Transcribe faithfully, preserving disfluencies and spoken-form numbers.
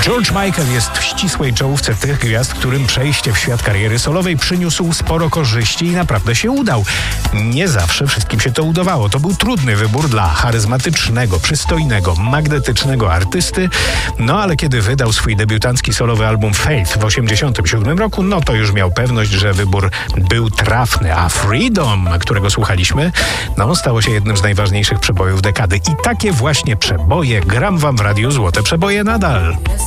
George Michael jest w ścisłej czołówce tych gwiazd, którym przejście w świat kariery solowej przyniósł sporo korzyści i naprawdę się udał. Nie zawsze wszystkim się to udawało. To był trudny wybór dla charyzmatycznego, przystojnego, magnetycznego artysty. No ale kiedy wydał swój debiutancki solowy album Faith w osiemdziesiątym siódmym roku, no to już miał pewność, że wybór był trafny. A Freedom, którego słuchaliśmy, no stało się jednym z najważniejszych przebojów dekady. I takie właśnie przeboje gram wam w Radiu Złote Przeboje nadal.